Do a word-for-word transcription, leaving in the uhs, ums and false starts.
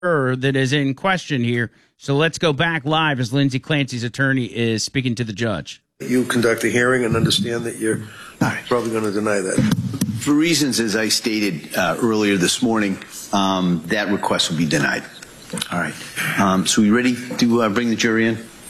that is in question here. So let's go back live as Lindsay Clancy's attorney is speaking to the judge. You conduct a hearing and understand that you're right. probably going to deny that. For reasons, as I stated uh, earlier this morning, um, that request will be denied. All right. Um, so we ready to uh, bring the jury in?